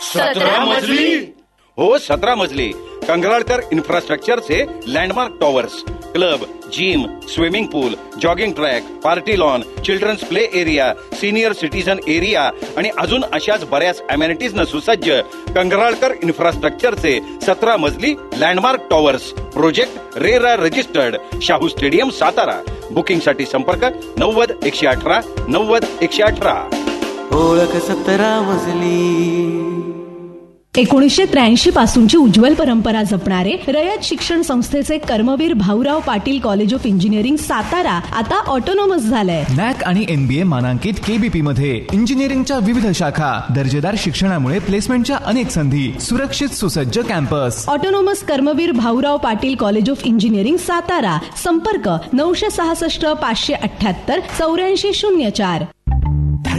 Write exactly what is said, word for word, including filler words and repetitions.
सतरा मजली हो, सतरा मजली कंगराळकर इन्फ्रास्ट्रक्चरचे landmark towers, club, gym, swimming पूल, jogging track, party lawn, children's play area, senior citizen area आणि अजून अशाच बऱ्याच अमेनिटीजनं सुसज्ज कंगराळकर इन्फ्रास्ट्रक्चरचे सतरा मजली landmark towers project RERA registered, Shahu stadium, Satara. बुकिंगसाठी संपर्क नव्वद एकशे अठरा नव्वद एकशे अठरा. ओळख सतरा मजली. एकोणीसशे त्र्याऐंशी पासूनची उज्ज्वल परंपरा जपणारे रयत शिक्षण संस्थेचे Karmaveer Bhaurao Patil college of engineering Satara आता ऑटोनॉमस झालंय. नॅक आणि एनबीए मानांकित केबीपी मध्ये इंजिनिअरिंगच्या विविध शाखा, दर्जेदार शिक्षणामुळे प्लेसमेंटच्या अनेक संधी, सुरक्षित सुसज्ज campus. Autonomous Karmaveer Bhaurao Patil college of engineering Satara. संपर्क नऊशे सहासष्ट पाचशे अठ्याहत्तर चौऱ्याऐंशी शून्य चार.